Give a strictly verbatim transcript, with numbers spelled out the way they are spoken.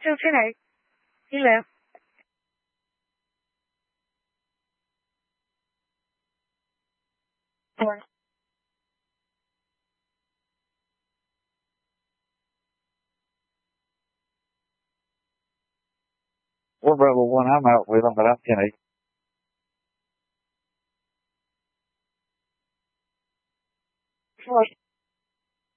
Still ten eight. He left. Four. We're Rebel One. I'm out with them, but I'm ten eight. Four.